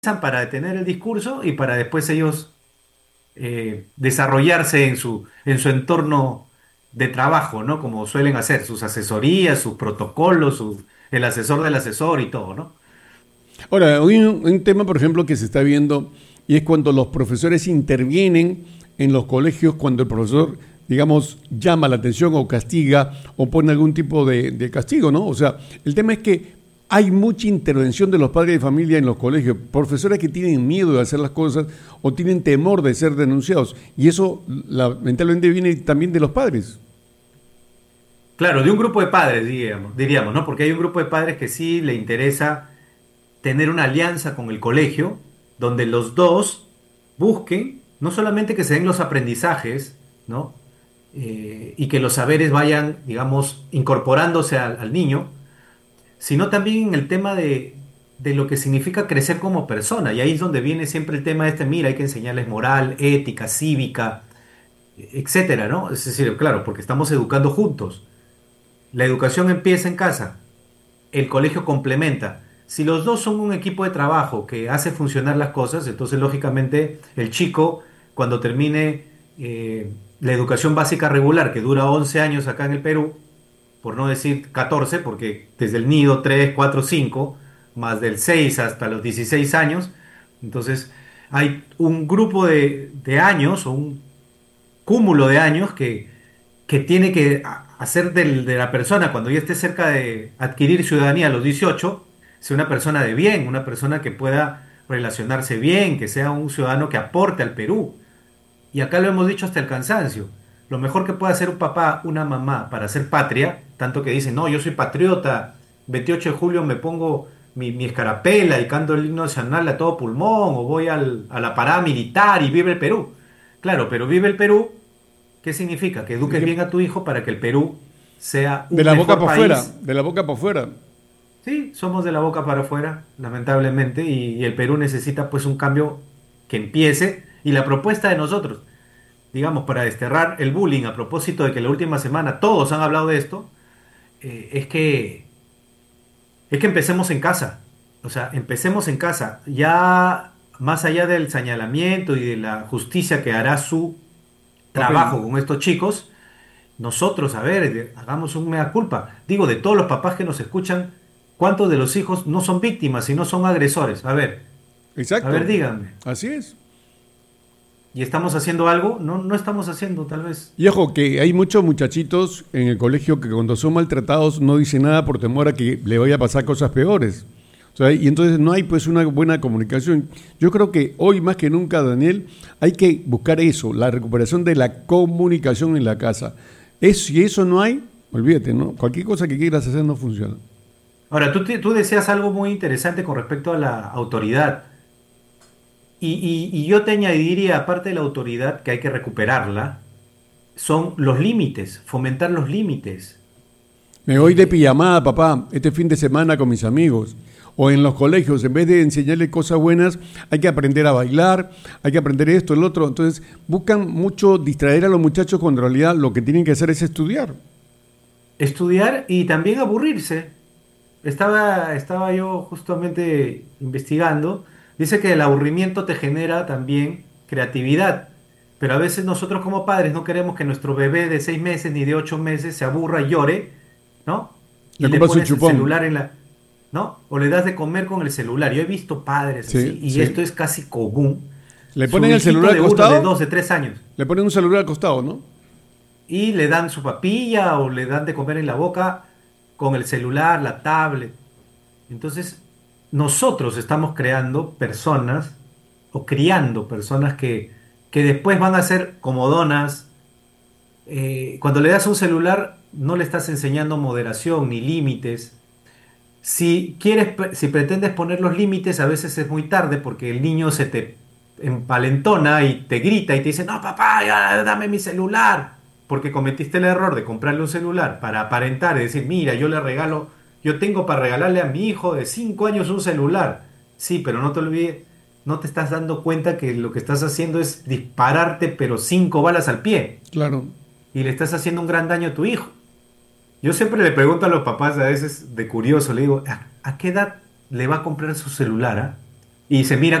para detener el discurso y para después ellos desarrollarse en su entorno de trabajo, ¿no? Como suelen hacer, sus asesorías, sus protocolos, el asesor del asesor y todo, ¿no? Ahora, hay un tema, por ejemplo, que se está viendo y es cuando los profesores intervienen en los colegios, cuando el profesor, digamos, llama la atención o castiga o pone algún tipo de castigo, ¿no? O sea, el tema es que hay mucha intervención de los padres de familia en los colegios, profesores que tienen miedo de hacer las cosas o tienen temor de ser denunciados. Y eso lamentablemente viene también de los padres. Claro, de un grupo de padres, diríamos, ¿no? Porque hay un grupo de padres que sí le interesa tener una alianza con el colegio, donde los dos busquen no solamente que se den los aprendizajes, ¿no? Y que los saberes vayan, digamos, incorporándose al niño, sino también en el tema de lo que significa crecer como persona. Y ahí es donde viene siempre el tema este, mira, hay que enseñarles moral, ética, cívica, etcétera, ¿no? Es decir, claro, porque estamos educando juntos. La educación empieza en casa, el colegio complementa. Si los dos son un equipo de trabajo que hace funcionar las cosas, entonces lógicamente el chico, cuando termine la educación básica regular, que dura 11 años acá en el Perú, por no decir 14, porque desde el nido 3, 4, 5, más del 6 hasta los 16 años, entonces hay un grupo de años o un cúmulo de años que tiene que hacer de la persona, cuando ya esté cerca de adquirir ciudadanía a los 18, sea una persona de bien, una persona que pueda relacionarse bien, que sea un ciudadano que aporte al Perú. Y acá lo hemos dicho hasta el cansancio. Lo mejor que puede hacer un papá, una mamá para hacer patria, tanto que dicen, no, yo soy patriota, 28 de julio me pongo mi escarapela y canto el himno nacional a todo pulmón, o voy a la parada militar y vive el Perú. Claro, pero vive el Perú, ¿qué significa? Que eduques bien a tu hijo para que el Perú sea De un la boca mejor para afuera, país. de la boca para afuera. Sí, somos de la boca para afuera, lamentablemente, y el Perú necesita pues un cambio que empiece. Y la propuesta de nosotros, digamos, para desterrar el bullying, a propósito de que la última semana todos han hablado de esto, es que empecemos en casa. O sea, empecemos en casa. Ya más allá del señalamiento y de la justicia que hará su Papel. trabajo con estos chicos, nosotros, a ver, hagamos un mea culpa. Digo, de todos los papás que nos escuchan, ¿cuántos de los hijos no son víctimas, sino son agresores? A ver, Exacto. díganme. Así es. ¿Y estamos haciendo algo? No, no estamos haciendo, tal vez. Y ojo, que hay muchos muchachitos en el colegio que cuando son maltratados no dicen nada por temor a que le vaya a pasar cosas peores. O sea, y entonces no hay pues una buena comunicación. Yo creo que hoy más que nunca, Daniel, hay que buscar eso, la recuperación de la comunicación en la casa. Si eso no hay, olvídate, ¿no? Cualquier cosa que quieras hacer no funciona. Ahora, tú decías algo muy interesante con respecto a la autoridad. Y yo te añadiría, aparte de la autoridad, que hay que recuperarla, son los límites, fomentar los límites. Me voy de Eh, pijamada, papá, este fin de semana con mis amigos. O en los colegios, en vez de enseñarle cosas buenas, hay que aprender a bailar, hay que aprender esto, el otro. Entonces, buscan mucho distraer a los muchachos cuando en realidad lo que tienen que hacer es estudiar. Estudiar y también aburrirse. Estaba yo justamente investigando. Dice que el aburrimiento te genera también creatividad. Pero a veces nosotros como padres no queremos que nuestro bebé de 6 meses ni de 8 meses se aburra y llore, ¿no? Le Y le compras su pones el chupón. celular ¿no? O le das de comer con el celular. Yo he visto padres así, Sí, y esto sí. es casi común. Le Su ponen el hijito celular al de 1, de costado, 2, de 3 años. le ponen un celular al costado, ¿no? Y le dan su papilla o le dan de comer en la boca con el celular, la tablet. Entonces, nosotros estamos creando personas o criando personas que después van a ser comodonas. Cuando le das un celular, no le estás enseñando moderación ni límites. Si pretendes poner los límites, a veces es muy tarde porque el niño se te empalentona y te grita y te dice, no, papá, ya, dame mi celular. Porque cometiste el error de comprarle un celular para aparentar y decir, mira, yo tengo para regalarle a mi hijo de 5 años un celular. Sí, pero no te olvides, no te estás dando cuenta que lo que estás haciendo es dispararte, pero 5 balas al pie. Claro. Y le estás haciendo un gran daño a tu hijo. Yo siempre le pregunto a los papás, a veces de curioso, le digo, ¿a qué edad le va a comprar su celular? ¿Ah? y se mira